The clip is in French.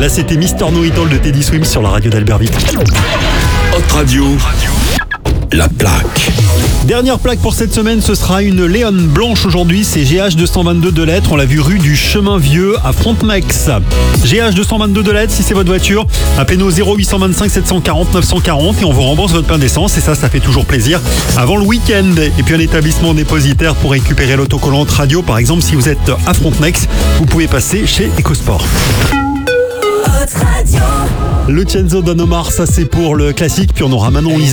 Là, c'était Mr. Know It All de Teddy Swims sur la radio d'Albertville. Hot Radio, la plaque. Dernière plaque pour cette semaine, ce sera une Léon blanche aujourd'hui. C'est GH 222 de lettres. On l'a vu rue du Chemin Vieux à Frontenac. GH 222 de lettres, si c'est votre voiture, appelez-nous 0825 740 940 et on vous rembourse votre plein d'essence. Et ça fait toujours plaisir avant le week-end. Et puis un établissement dépositaire pour récupérer l'autocollante radio. Par exemple, si vous êtes à Frontenac, vous pouvez passer chez EcoSport. Lucenzo Don Omar, ça c'est pour le classique. Puis on aura Manon Lisa.